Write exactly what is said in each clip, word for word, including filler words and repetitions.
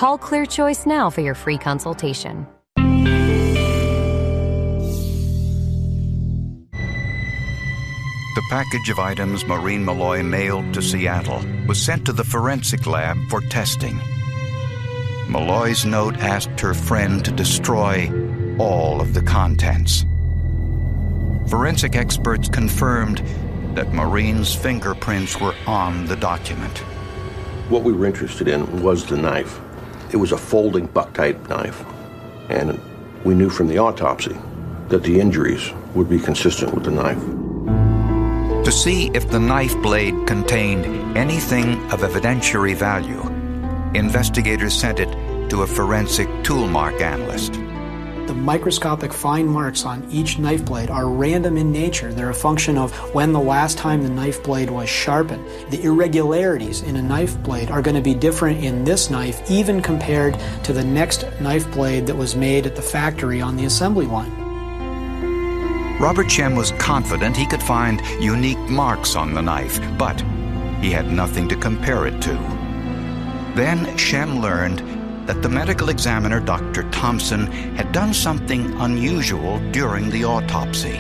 Call Clear Choice now for your free consultation. The package of items Maureen Malloy mailed to Seattle was sent to the forensic lab for testing. Malloy's note asked her friend to destroy all of the contents. Forensic experts confirmed that Maureen's fingerprints were on the document. What we were interested in was the knife. It was a folding buck-type knife, and we knew from the autopsy that the injuries would be consistent with the knife. To see if the knife blade contained anything of evidentiary value, investigators sent it to a forensic toolmark analyst. The microscopic fine marks on each knife blade are random in nature. They're a function of when the last time the knife blade was sharpened. The irregularities in a knife blade are going to be different in this knife, even compared to the next knife blade that was made at the factory on the assembly line. Robert Shem was confident he could find unique marks on the knife, but he had nothing to compare it to. Then Shem learned that the medical examiner, Doctor Thompson, had done something unusual during the autopsy.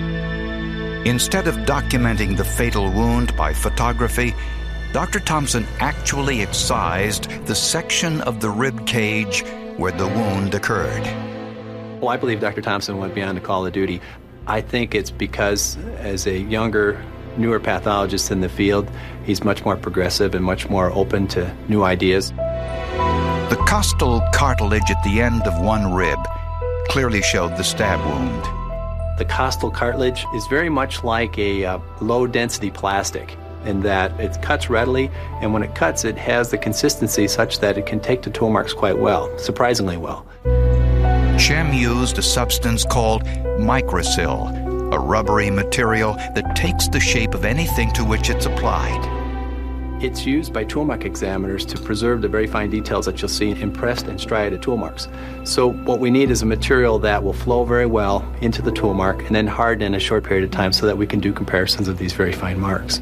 Instead of documenting the fatal wound by photography, Doctor Thompson actually excised the section of the rib cage where the wound occurred. Well, I believe Doctor Thompson went beyond the call of duty. I think it's because, as a younger, newer pathologist in the field, he's much more progressive and much more open to new ideas. The costal cartilage at the end of one rib clearly showed the stab wound. The costal cartilage is very much like a uh, low-density plastic in that it cuts readily, and when it cuts, it has the consistency such that it can take to tool marks quite well, surprisingly well. Shem used a substance called microsil, a rubbery material that takes the shape of anything to which it's applied. It's used by tool mark examiners to preserve the very fine details that you'll see in pressed and striated tool marks. So what we need is a material that will flow very well into the tool mark and then harden in a short period of time so that we can do comparisons of these very fine marks.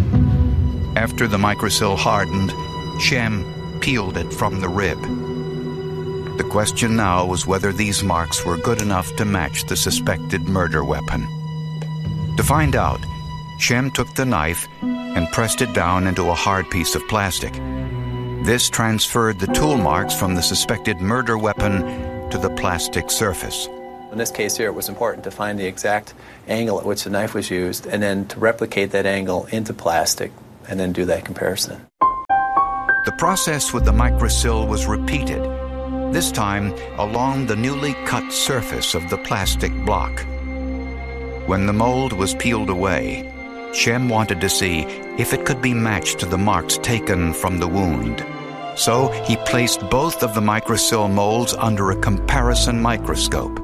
After the microsil hardened, Shem peeled it from the rib. The question now was whether these marks were good enough to match the suspected murder weapon. To find out, Shem took the knife and pressed it down into a hard piece of plastic. This transferred the tool marks from the suspected murder weapon to the plastic surface. In this case here, it was important to find the exact angle at which the knife was used and then to replicate that angle into plastic and then do that comparison. The process with the microsil was repeated, this time along the newly cut surface of the plastic block. When the mold was peeled away, Shem wanted to see if it could be matched to the marks taken from the wound. So he placed both of the microsil molds under a comparison microscope.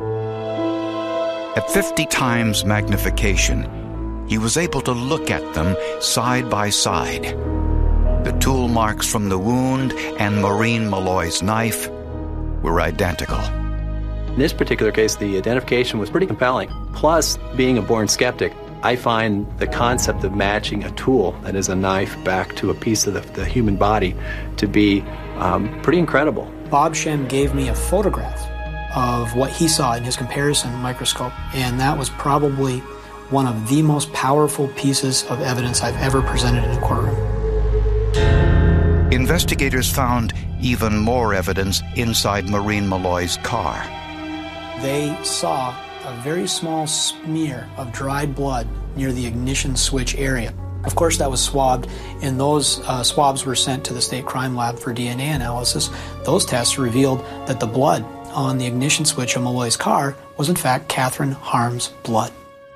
At fifty times magnification, he was able to look at them side by side. The tool marks from the wound and Maureen Malloy's knife were identical. In this particular case, the identification was pretty compelling. Plus, being a born skeptic, I find the concept of matching a tool, that is a knife, back to a piece of the, the human body to be um, pretty incredible. Bob Shem gave me a photograph of what he saw in his comparison microscope, and that was probably one of the most powerful pieces of evidence I've ever presented in a courtroom. Investigators found even more evidence inside Maureen Malloy's car. They saw a very small smear of dried blood near the ignition switch area. Of course, that was swabbed, and those uh, swabs were sent to the state crime lab for D N A analysis. Those tests revealed that the blood on the ignition switch of Malloy's car was in fact Catherine Harm's blood.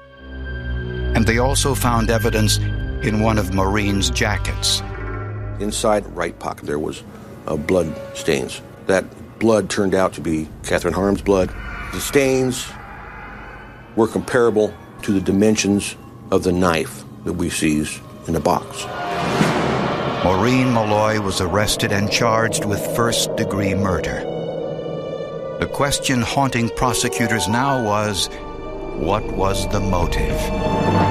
And they also found evidence in one of Maureen's jackets. Inside right pocket there was uh, blood stains. That blood turned out to be Catherine Harm's blood. The stains were comparable to the dimensions of the knife that we seized in the box. Maureen Malloy was arrested and charged with first-degree murder. The question haunting prosecutors now was, what was the motive?